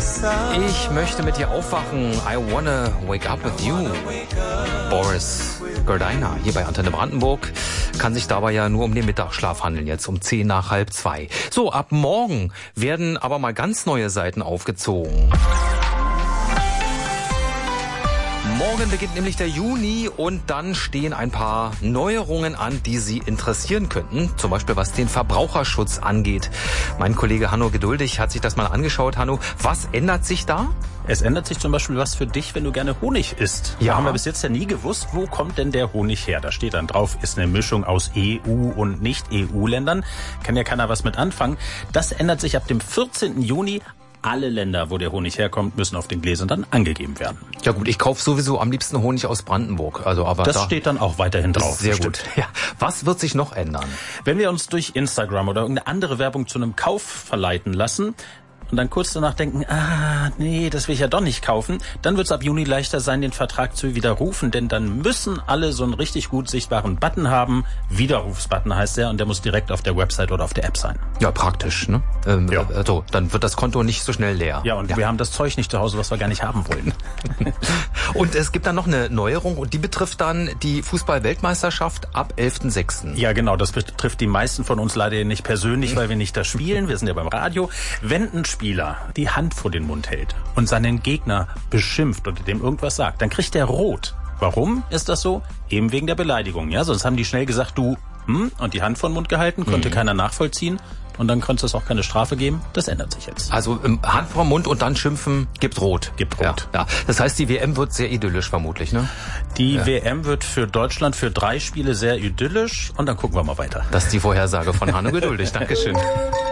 Ich möchte mit dir aufwachen. I wanna wake up with you. Boris Gerdiner hier bei Antenne Brandenburg. Kann sich dabei ja nur um den Mittagsschlaf handeln, jetzt um 1:10 So, ab morgen werden aber mal ganz neue Seiten aufgezogen. Morgen beginnt nämlich der Juni und dann stehen ein paar Neuerungen an, die Sie interessieren könnten. Zum Beispiel was den Verbraucherschutz angeht. Mein Kollege Hanno Geduldig hat sich das mal angeschaut. Hanno, was ändert sich da? Es ändert sich zum Beispiel was für dich, wenn du gerne Honig isst. Ja. Da haben wir bis jetzt ja nie gewusst, wo kommt denn der Honig her? Da steht dann drauf, ist eine Mischung aus EU- und Nicht-EU-Ländern. Kann ja keiner was mit anfangen. Das ändert sich ab dem 14. Juni. Alle Länder, wo der Honig herkommt, müssen auf den Gläsern dann angegeben werden. Ja gut, ich kaufe sowieso am liebsten Honig aus Brandenburg. Aber das steht dann auch weiterhin drauf. Sehr gut. Ja. Was wird sich noch ändern? Wenn wir uns durch Instagram oder irgendeine andere Werbung zu einem Kauf verleiten lassen und dann kurz danach denken, nee, das will ich ja doch nicht kaufen, dann wird es ab Juni leichter sein, den Vertrag zu widerrufen, denn dann müssen alle so einen richtig gut sichtbaren Button haben. Widerrufsbutton heißt der und der muss direkt auf der Website oder auf der App sein. Ja, praktisch, ne? Ja. Also, dann wird das Konto nicht so schnell leer. Ja, und wir haben das Zeug nicht zu Hause, was wir gar nicht haben wollen. Und es gibt dann noch eine Neuerung und die betrifft dann die Fußball-Weltmeisterschaft ab 11.06. Ja, genau, das betrifft die meisten von uns leider nicht persönlich, weil wir nicht da spielen. Wir sind ja beim Radio. Wenn ein Spieler die Hand vor den Mund hält und seinen Gegner beschimpft oder dem irgendwas sagt, dann kriegt er rot. Warum ist das so? Eben wegen der Beleidigung. Ja, sonst haben die schnell gesagt, du, und die Hand vor den Mund gehalten, konnte keiner nachvollziehen. Und dann könnte es auch keine Strafe geben. Das ändert sich jetzt. Also Hand vor den Mund und dann schimpfen, gibt rot. Gibt rot. Ja. Das heißt, die WM wird sehr idyllisch vermutlich, ne? Die WM wird für Deutschland für 3 Spiele sehr idyllisch. Und dann gucken wir mal weiter. Das ist die Vorhersage von Hanno Geduldig. Dankeschön.